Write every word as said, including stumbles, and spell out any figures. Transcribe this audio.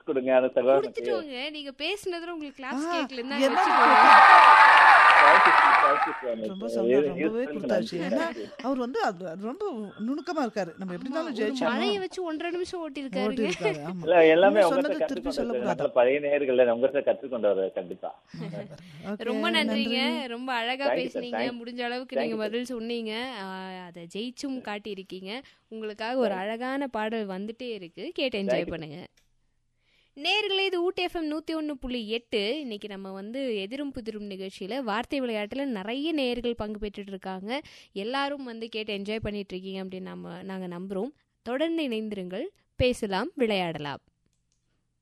கொடுங்க அந்த சகோதரனுக்கு. குடுத்துட்டோங்க. நீங்க பேசுனதுல உங்களுக்கு கிளாப்ஸ் ஆ, கேக்கலன்னா என்ன வெச்சுக்கோங்க. Thank you, thank you so much. ரொம்ப இது சந்தோஷம், ரொம்பவே useful கொடுத்தாச்சு. நன்றி, ஏன்னா நன்றி. அவர் வந்து அது ரொம்ப நுணுக்கமா இருக்காரு. நம்ம எப்படி ஆமா, இருந்தாலும் ஒரு ஜெயிச்சிடணும் மழைய வச்சு ஒன்றரை நிமிஷம் ஓட்டி ஓட்டியிருக்காருங்க. இருக்காரு. ஆமா, இல்ல எல்லாமே நீங்க உங்ககிட்ட சொன்னதை திருப்பி கற்றுக்கொண்டது சொல்லக்கூடாது. நல்ல பழைய நேயர்கள் உங்ககிட்ட கற்றுக்கொண்டவர் கண்டிப்பா. ஓகே, ரொம்ப நன்றிங்க. நன்றி. ரொம்ப அழகா Thank you, sir. பேசுனீங்க. Thank- முடிஞ்ச அளவுக்கு thank நீங்க you, sir. பதில் சொன்னீங்க. ஆஹ் அதை ஜெயிச்சும் காட்டியிருக்கீங்க. உங்களுக்காக ஒரு அழகான பாடல் வந்துட்டே இருக்கு, கேட்டு என்ஜாய் Thank you. பண்ணுங்க. நேர்களே, இது ஊட்டி எஃப்எம் நூற்றி ஒன்று புள்ளி எட்டு. இன்னைக்கு நம்ம வந்து எதிரும் புதிரும் நிகழ்ச்சியில் வார்த்தை விளையாட்டில் நிறைய நேயர்கள் பங்கு பெற்றுட்டு இருக்காங்க. எல்லாரும் வந்து கேட்டு என்ஜாய் பண்ணிட்டு இருக்கீங்க அப்படின்னு நம்ம நாங்கள் நம்புகிறோம். தொடர்ந்து இணைந்திருங்கள், பேசலாம், விளையாடலாம்.